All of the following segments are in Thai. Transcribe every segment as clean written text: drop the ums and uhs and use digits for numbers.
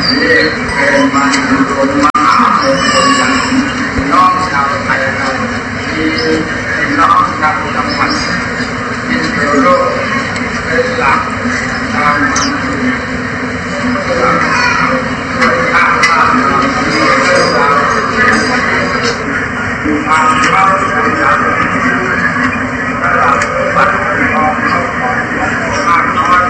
นี่เป็นมันคนมหามงคลอย่างน้องชาวไทยเราที่น้องชาวจังหวัดพิษณุโลกเป็นหลักตามมันหลักข้างบ้านเราที่เรื่องราวทางเข้าอย่างตลาดวัดออกเข้าของมากน้อย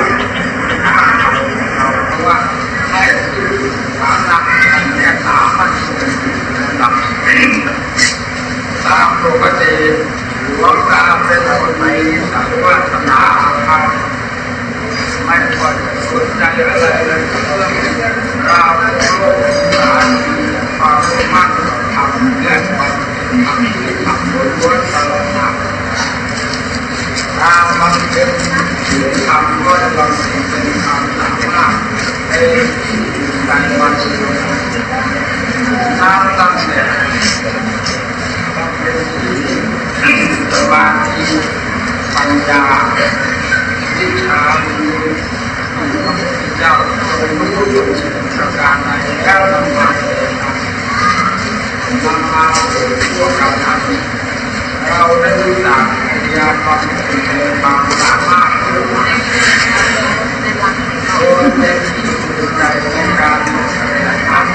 เราเพราะว่าให้ฐานะมันแตกต่างกันลำตามปกติหลวงตาเป็นคนในศาสนาอาคาไม่ควรสนใจอะไรเลยเราโลกสารความมั่นทำและความทำที่ทำล้วนๆตลอดมาถ้ามันเป็นสิ่งทำก็ต้องเป็นคำสามารถในการวันน้ำตั้งแต่ต้องเป็นสมาธิปัญญาวิชาพระพุทธเจ้าเป็นผู้รู้ประการใดแล้วนำมาพวกเราทำเราได้รู้จักวิทยาความความสามารถโดยเป็นที่สนใจในการทำ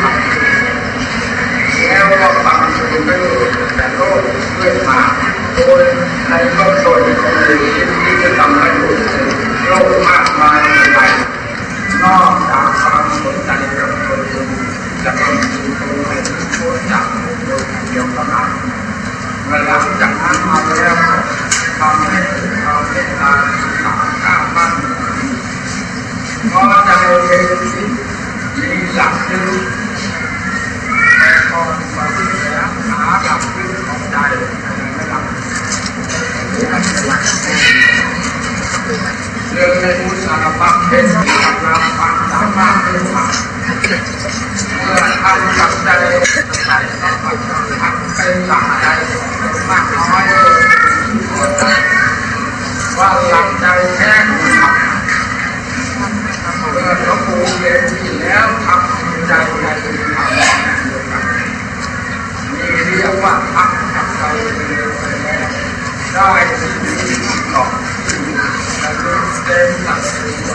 แล้วก็ฟังดูไปแต่โลกเรื่อยมาโดยในโลกโดยที่จะทำให้โลกมากมายไปนอกจากความสนใจกับตัวเองจะต้องมีตัวเองพ้นจากโลกเดียวกันหลังจากนั้นมาแล้วทำให้เราได้ตาสามก้าวมั่นเพราะใจเป็นสิ่งมีหลักยึดแต่ก่อนมาที่แล้วหาหลักยึดของใจไม่หลักเรื่องในอุตสาหกรรมเป็นการนำความสามารถเป็นหลักเมื่อทำกับใจใจต้องทำเป็นหลักใจมากน้อยว่าหลักใจแค่ทำเมื่อหลวงปู่เรียนที่แล้วทำใจในทำนี่เรียกว่าทำกับใจได้สิ่งที่หลอกและเต็มหลัก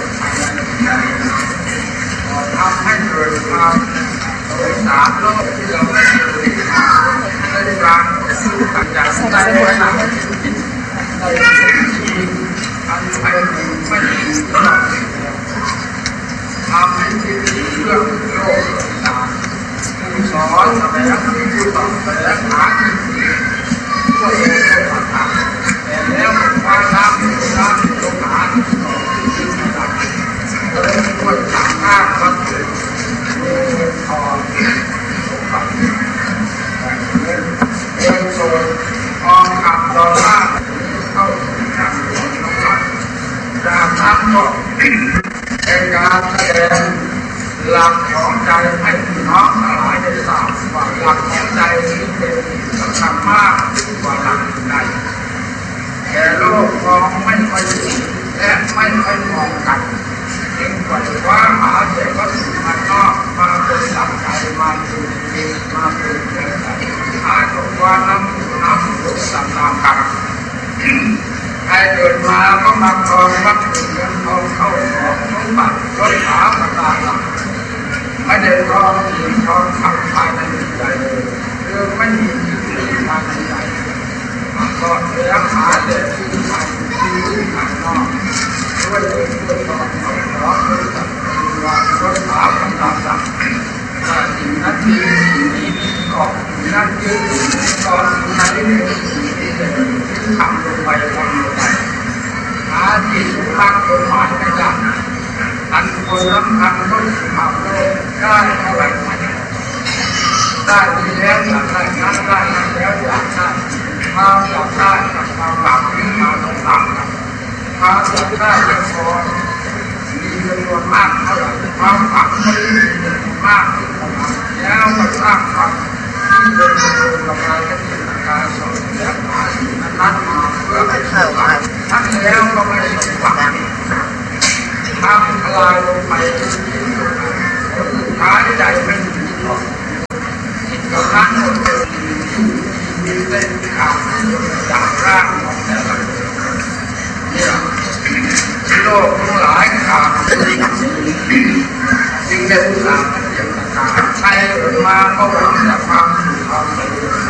ทำให้เกิดความโดยสารโลกที่เราไม่เคยมาในการสู้กันอย่างใจไว้หนักในที่อันไปไม่ดีตลอดทำให้ที่เรื่องโลกต่างผู้สอนแสดงผู้ตอบแสดงหาที่ช่วยให้เราทำแต่แล้วความทำการลงหาที่ที่ต่างก็เลยช่วยทำห้าวันเกิดพอเงินส่วนทองคำดอลลาร์เข้าถึงทางหลวงของเราจากนั้นก็เป็นการแสดงหลักของใจให้พี่น้องทั้งหลายได้ทราบว่าหลักของใจนี้เป็นสำคัญมากกว่าหลักใดแต่โลกมองไม่ค่อยดีและไม่ค่อยมองกันจึงปล่อยว่าหาแต่วัตถุภายนอกมาเป็นหลักใจมาเป็นจริงมาเป็นเรื่องใจหาตกว่าน้ำลุกตามกันใครเกิดมาก็มาครองวัตถุเงินทองเข้าของสมบัติรถขาประการหลักไม่ได้ครองสิ่งทองคำภายในใจเลยคือไม่มีสิ่งภายในใจก็เลี้ยงหาแต่ที่ภายนอกด้วยตอนเขาขอด้วยกับว่ารถขาประการหลักถ้าสิ่งนั้นดีสิ่งนี้มีก่อนสิ่งนั้นยืดก่อนสิ่งนั้นไม่มีสิ่งที่จะทำลงไปทำลงไปหาที่สุขกฎหมายไม่ได้อันคนสำคัญก็คือทำโลกได้เท่าไหร่ได้ดีแล้วอยากได้นั้นได้นั้นแล้วอยากได้ความอยากได้กับความหวังที่มาต้องต่างกันความอยากได้จะพอมีจำนวนมากเท่าไหร่ความหวังไม่มีจำนวนมากเท่าไหร่แล้วก็สร้างความที่เป็นกำไรก็เป็นการสอนและหาสิ่งนั้นมาเพื่อให้เข้าไปทั้งแล้วก็ไม่สมหวังทำทลายลงไปที่ผลท้ายใจไม่มีหรอกจิตกำลังมีเส้นขาดจากร่างของแต่ละคนเนี่ยโลกทั้งหลายขาดจึงได้อุตส่าห์เก็บตะการใช้เกิดมาก็หวังแต่ความสุขความสงบ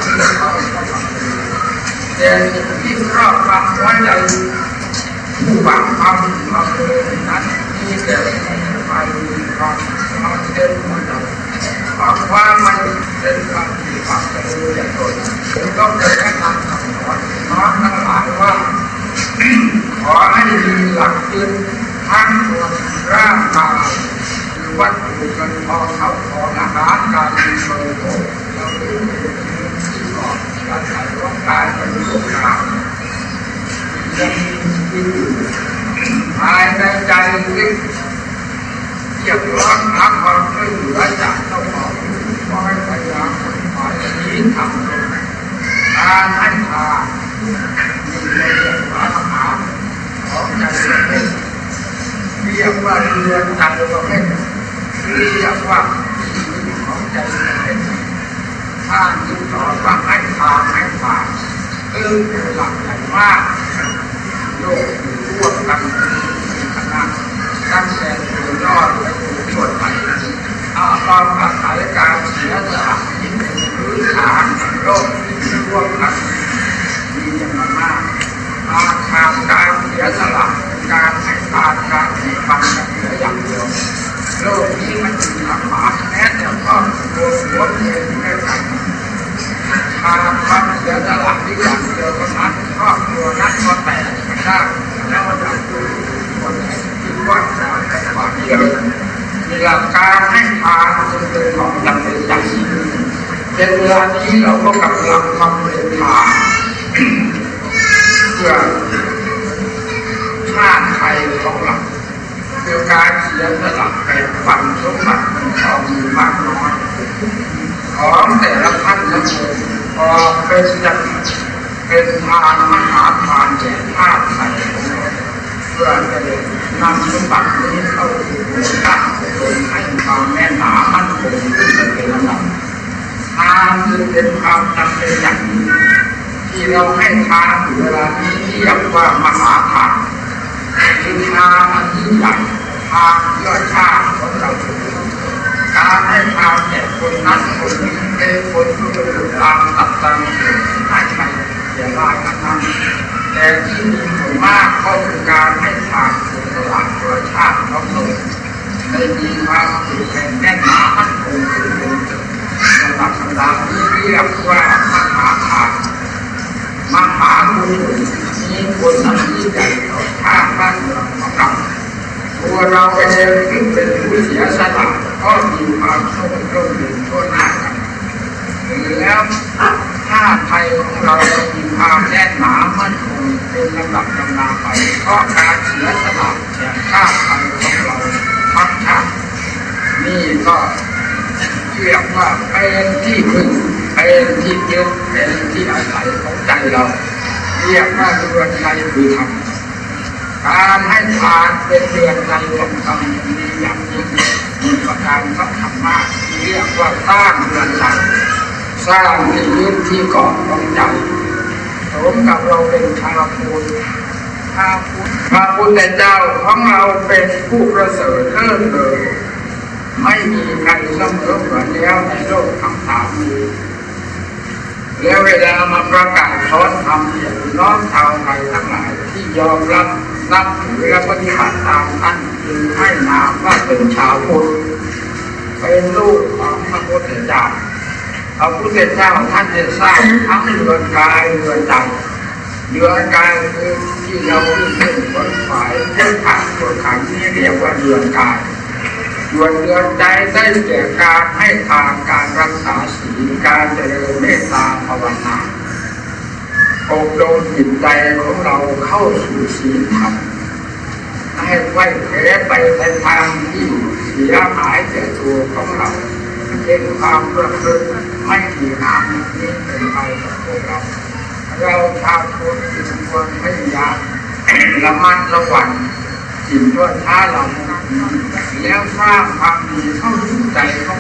แต่ที่ครอบงำหัวใจผู้ฟังความความเลยนั้นมีแต่ไปความเด่นหัวใจความมันเป็นความดีความเจริญอย่างตนผมต้องแนะนำคำสอนน้องทั้งหลายว่าขอให้มีหลักยึดทั้งตัวร่างกายคือวัตถุเงินทองเขาของอาหารการกินบริโภคเราดูที่ก่อนการใช้ร่างกายเป็นรูปนามยังมีภายในใจลึกเรียกร้องหาความช่วยเหลือจากเจ้าของคอยพยายามคอยชี้ทำลงการให้ทานมีเรื่องอาหารของใจเป็นเรียกว่าเรือนใจประเภทเรียกว่าของใจประเภทท่านจึงสอนว่าให้ทานเป็นหลักใหญ่มากโลกร่วมกันขนาดตั้งแต่ตัวรอดไปสู่ส่วนไหนความอาศัยการเสียสละที่เป็นพื้นฐานของโลกที่ร่วมกันมีจำนวนมากขาดการเสียสละการให้ทานการให้ฟังกันเหลืออย่างเดียวโลกนี้มันจึงลำบากแม้แต่ครอบครัวหัวเมียที่ได้กันขาดความเสียสละที่อย่างเดียวก็นั้นครอบครัวนั้นก็แตกกันได้แล้วมันจะดูคนที่ว่าจะแต่ความเดียวมีหลักการให้ทานจึงเป็นของจำเป็นอย่างยิ่งเป็นเวลานี้เราก็กำลังทำเป็นทานเพื่อชาติไทยของเราคือการเสียสละแบ่งปันสมบัติของมีมากน้อยของแต่ละท่านละคนพอเป็นทานมหาทานแก่ชาติไทยของเราเพื่อจะนำสมบัตินี้เข้าสู่ชาติโดยให้ความแน่นหนามั่นคงขึ้นเป็นลำดับทานจึงเป็นความจำเป็นอย่างยิ่งที่เราให้ทานอยู่เวลานี้เรียกว่ามหาทานคือทานอันยิ่งใหญ่ทานเพื่อชาติของเราการให้ทานแก่คนนั้นคนนี้เป็นคนที่อยู่ตามตัดตามให้ใครเสียได้นั้นแต่ที่มีผลมากก็คือการให้ทานเสียสละเพื่อชาติของเราได้มีความผูกแน่นแน่นหนามั่นคงขึ้นระดับระดับที่เรียกว่ามหาทานมหาบุญมีผลอันยิ่งใหญ่ต่อชาติบ้านเมืองของเราตัวเราเองที่เป็นผู้เสียสละก็มีความสุขร่มเย็นทั่วหน้ากันแล้วชาติไทยของเรามีความแน่นหนามั่นคงเป็นลำดับลำนาไปเพราะการเสียสละแก่ชาติไทยของเราทั้งชาตินี่ก็เรียกว่าเป็นที่พึ่งเป็นที่ยึดเป็นที่อาศัยของใจเราเรียกว่าเรือนใจคือธรรมการให้ทานเป็นเรือนใจของธรรมมีอย่างยิ่งมีประการสำคัญมากเรียกว่าสร้างเรือนใจสร้างที่ยึดที่เกาะของใจสมกับเราเป็นชาวพุทธพระพุทธเจ้าของเราเป็นผู้ประเสริฐเลิศเลยไม่มีใครเสมอเหมือนแล้วในโลกทั้งสามนี้แล้วเวลามาประกาศสอนธรรมเนี่ยน้องชาวไทยทั้งหลายที่ยอมรับนับถือและปฏิบัติตามท่านจึงให้นามว่าเป็นชาวพุทธเป็นลูกของพระพุทธเจ้าพระพุทธเจ้าท่านได้สร้างทั้งเรือนกายเรือนใจเรือนกายคือที่เราขึ้นบนฝ่ายเจ้าขาตัวขันนี้เรียกว่าเรือนกายส่วนเรือนใจได้แก่การให้ทานการรักษาศีลการเจริญเมตตาภาวนาอบรมจิตใจของเราเข้าสู่ศีลธรรมให้ไว้แพ้ไปในทางที่เสียหายแก่ตัวของเราเป็นความประพฤติไม่ดีงามนี้เป็นไปกับพวกเราชาวพุทธจึงควรพยายามระมัดระวังสิ่งชั่วช้าเหล่านี้แล้วสร้างความดีเข้าสู่ใจของ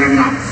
ระงับ